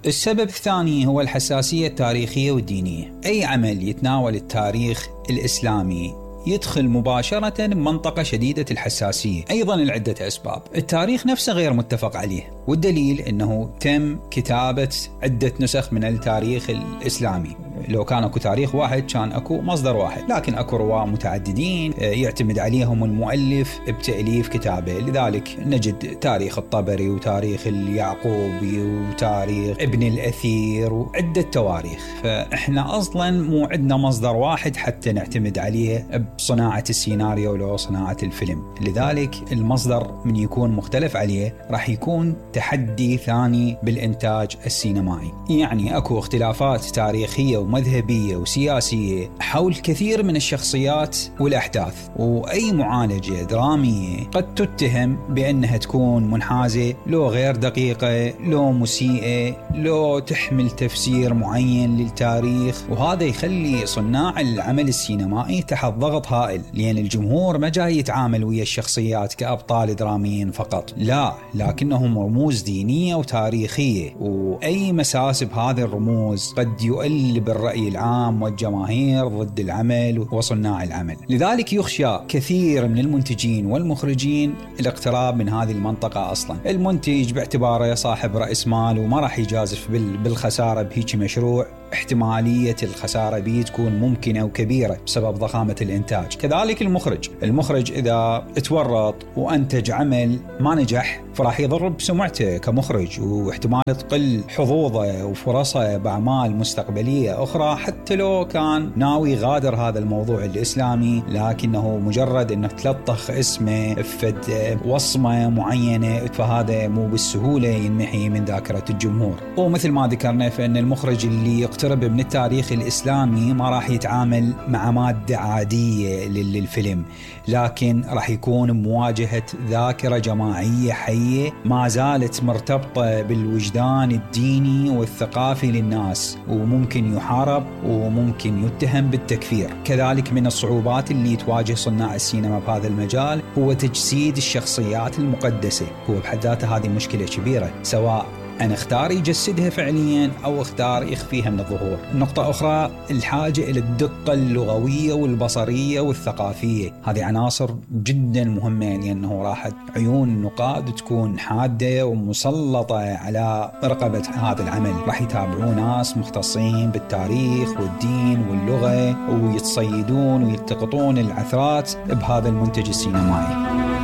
السبب الثاني هو الحساسية التاريخية والدينية. أي عمل يتناول التاريخ الإسلامي يدخل مباشرة بمنطقة شديدة الحساسية، أيضا لعدة أسباب. التاريخ نفسه غير متفق عليه، والدليل أنه تم كتابة عدة نسخ من التاريخ الإسلامي. لو كان أكو تاريخ واحد كان أكو مصدر واحد، لكن أكو رواة متعددين يعتمد عليهم المؤلف بتأليف كتابه. لذلك نجد تاريخ الطبري وتاريخ اليعقوبي وتاريخ ابن الأثير وعدة تواريخ. فإحنا أصلا مو عندنا مصدر واحد حتى نعتمد عليه بصناعة السيناريو ولو صناعة الفيلم. لذلك المصدر من يكون مختلف عليه راح يكون تحدي ثاني بالإنتاج السينمائي. يعني أكو اختلافات تاريخية ومذهبية وسياسية حول كثير من الشخصيات والأحداث، وأي معالجة درامية قد تتهم بأنها تكون منحازة، لو غير دقيقة، لو مسيئة، لو تحمل تفسير معين للتاريخ. وهذا يخلي صناع العمل السينمائي تحت ضغط هائل، لأن الجمهور ما جاي يتعامل ويا الشخصيات كأبطال دراميين فقط، لا، لكنهم رموز دينية وتاريخية، وأي مساس بهذه الرموز قد يؤلب الرأي العام والجماهير ضد العمل وصناع العمل. لذلك يخشى كثير من المنتجين والمخرجين الاقتراب من هذه المنطقة. أصلا المنتج باعتباره صاحب رأس مال وما راح يجازف بالخسارة بهيك مشروع، احتمالية الخسارة به تكون ممكنة وكبيرة بسبب ضخامة الإنتاج. كذلك المخرج إذا اتورط وأنتج عمل ما نجح فراح يضر بسمعته كمخرج، واحتمال تقل حظوظه وفرصه بأعمال مستقبلية أخرى، حتى لو كان ناوي غادر هذا الموضوع الإسلامي، لكنه مجرد أنه تلطخ اسمه فد وصمة معينة، فهذا مو بالسهولة ينمحي من ذاكرة الجمهور. ومثل ما ذكرنا فإن المخرج اللي يقترب من التاريخ الإسلامي ما راح يتعامل مع مادة عادية للفيلم، لكن راح يكون مواجهة ذاكرة جماعية حية ما زالت مرتبطة بالوجدان الديني والثقافي للناس، وممكن يحارب وممكن يتهم بالتكفير. كذلك من الصعوبات اللي تواجه صناع السينما بهذا المجال هو تجسيد الشخصيات المقدسة. هو بحد ذاته هذه مشكلة كبيرة، سواء أن اختار يجسدها فعليا أو اختار يخفيها من الظهور. نقطة أخرى الحاجة إلى الدقة اللغوية والبصرية والثقافية، هذه عناصر جدا مهمة، لأنه راح عيون النقاد تكون حادة ومسلطة على رقبة هذا العمل. راح يتابعون ناس مختصين بالتاريخ والدين واللغة، ويتصيدون ويلتقطون العثرات بهذا المنتج السينمائي.